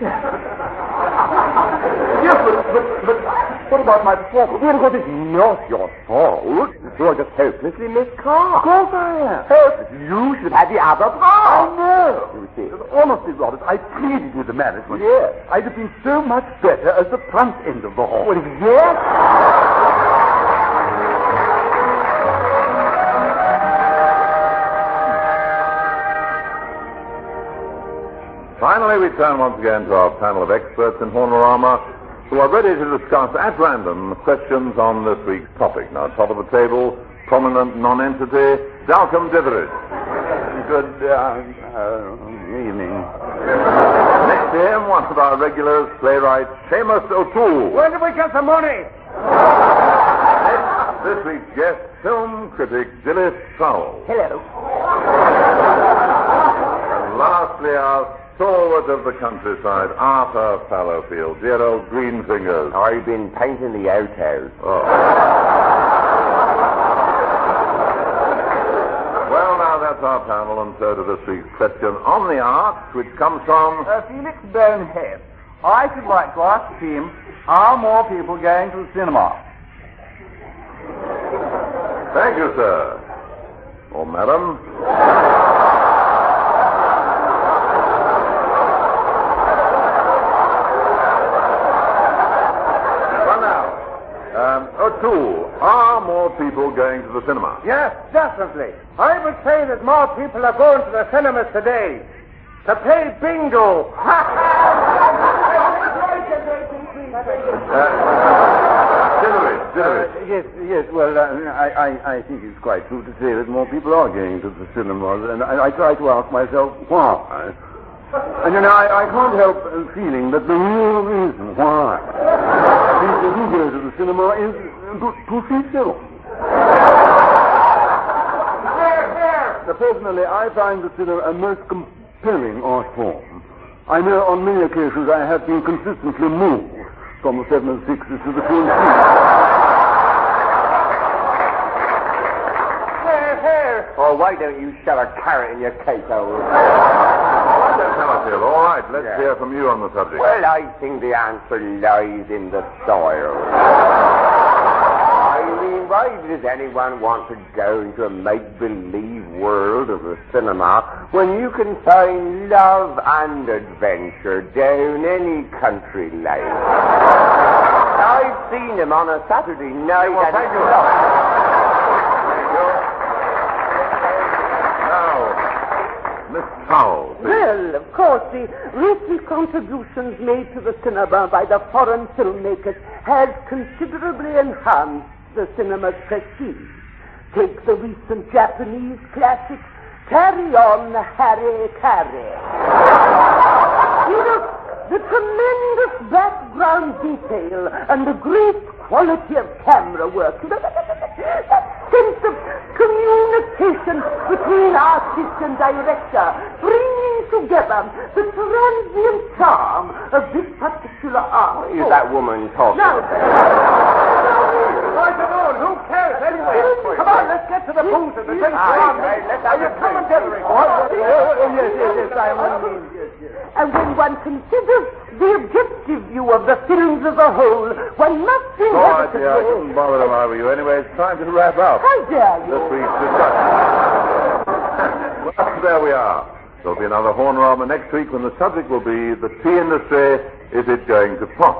Yes, but what about my fault? Well, what is not your fault? You're just hopelessly miscast. Of course I am. Hopeless. You should have had the other part. I know. You see. Honestly, Robert, I pleaded with the management. Yes. I'd have been so much better as the front end of the hall. Well, yes. Finally, we turn once again to our panel of experts in Hornorama who are ready to discuss at random questions on this week's topic. Now, top of the table, prominent non-entity, Dalcom Ditheridge. Good evening. Next to him, one of our regulars, playwright Seamus O'Toole. Where do we get the money? This week's guest, film critic Gillis Trowell. Hello. And lastly, our stalwart of the countryside, Arthur Fallowfield, dear old green fingers. I've been painting the outhouse. Oh. Well, now that's our panel, and so to this week's question on the arts, which comes from Felix Bonehead. I should like to ask him, are more people going to the cinema? Thank you, sir. Or madam. O'Toole, are more people going to the cinema? Yes, definitely. I would say that more people are going to the cinemas today to play bingo. Yes, well, I think it's quite true to say that more people are going to the cinemas, and I try to ask myself why. And, I can't help feeling that the real reason why people do go to the cinema is to see film. Personally, I find the cinema a most compelling art form. I know on many occasions I have been consistently moved from the 7 and 6s to the 2 and 3s. Oh, why don't you shove a carrot in your cake hole? All right, let's hear from you on the subject. Well, I think the answer lies in the soil. I mean, why does anyone want to go into a make-believe world of the cinema when you can find love and adventure down any country lane? I've seen them on a Saturday night. Well, thank you. Miss Trowell. Well, of course, the recent contributions made to the cinema by the foreign filmmakers has considerably enhanced the cinema's prestige. Take the recent Japanese classic, Carry On, Harry, Carry. The tremendous background detail and the great quality of camera work. That sense of communication between artist and director, bringing together the transient charm of this particular art. What is that woman talking about? Right alone, who cares anyway? Come on, let's get to the booth and the drinks are on. Are you coming, Derry? Yes, I mean, yes. And when one considers the objective view of the films as a whole, one must inevitably... I couldn't bother if I were you. Anyway, it's time to wrap up How dare you? this week's discussion. Well, there we are. There'll be another Hornorama next week when the subject will be the tea industry, is it going to pop?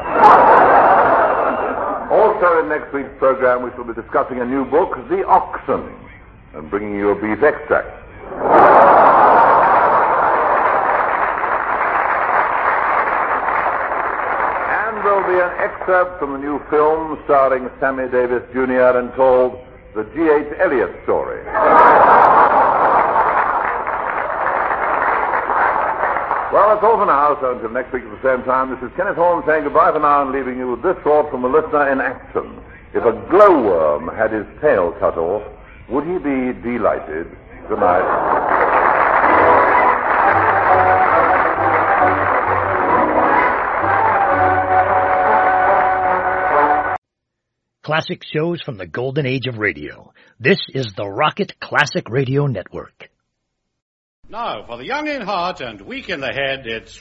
Also in next week's program we shall be discussing a new book, The Oxen, and bringing you a beef extract. And there'll be an excerpt from the new film starring Sammy Davis Jr. and called The G.H. Eliot Story. Well, that's all for now, so until next week at the same time, this is Kenneth Horne saying goodbye for now and leaving you with this thought from a listener in action. If a glowworm had his tail cut off, would he be delighted? Good night. Classic shows from the golden age of radio. This is the Rocket Classic Radio Network. Now, for the young in heart and weak in the head, it's